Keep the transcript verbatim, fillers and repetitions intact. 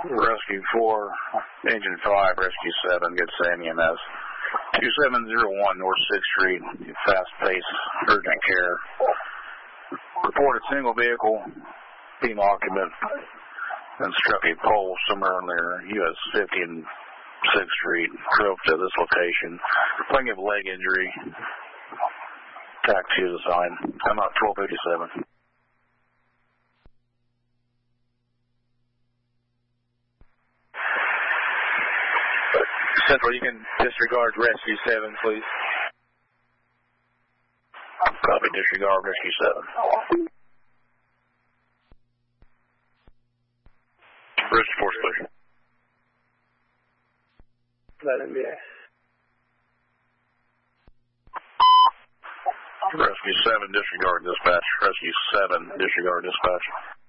Rescue four, Engine five, Rescue seven, good S A M E M S. two seven zero one North sixth Street, fast-paced urgent care. Reported single vehicle, female occupant, and struck a pole somewhere near U S fifty and sixth Street. Drove to this location. Plenty of leg injury. Taxi is assigned. I'm out twelve eighty-seven. Central, you can disregard Rescue seven, please. Copy, disregard Rescue seven. Rescue four station. Let him be. Rescue seven, disregard dispatch. Rescue seven, disregard dispatch.